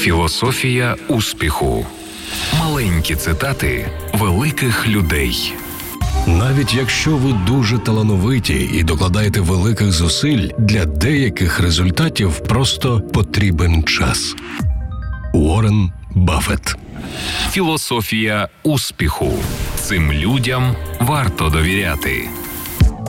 Філософія успіху. Маленькі цитати великих людей. Навіть якщо ви дуже талановиті і докладаєте великих зусиль, для деяких результатів просто потрібен час. Уоррен Баффет. Філософія успіху. Цим людям варто довіряти.